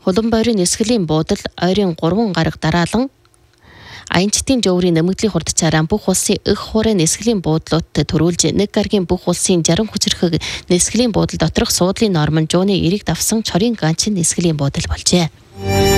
Хулан бойрын нисгэлийн буудал ойрын 3 гараг дараалан аянчтын жөврийн нэмэгдлийн хурдчаараа бүх улсын эх хуурай нисгэлийн буудлуудад төрүүлж нэг гарагийн бүх улсын 60 хүчирхэг нисгэлийн буудал доторх суудлын норм нь жууны эрийг давсан чорын ганчин нисгэлийн буудал болжээ.